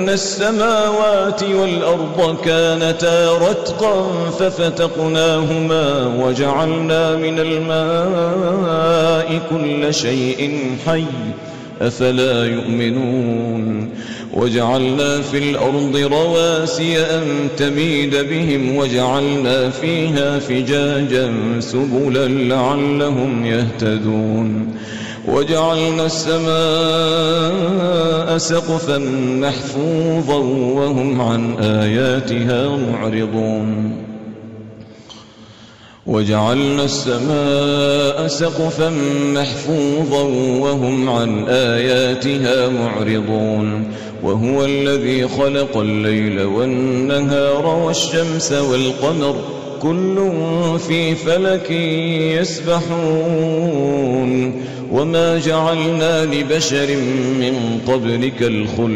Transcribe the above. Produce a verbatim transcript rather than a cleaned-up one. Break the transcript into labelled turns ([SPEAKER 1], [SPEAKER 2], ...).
[SPEAKER 1] أن السماوات والأرض كانتا رتقا ففتقناهما وجعلنا من الماء كل شيء حي أفلا يؤمنون وجعلنا في الأرض رواسي أن تميد بهم وجعلنا فيها فجاجا سبلا لعلهم يهتدون وجعلنا السماء سقفا محفوظا وهم عن آياتها معرضون وجعلنا السماء سقفا محفوظا وهم عن آياتها معرضون وهو الذي خلق الليل والنهار والشمس والقمر كل في فلك يسبحون وما جعلنا لبشر من قبلك الخلد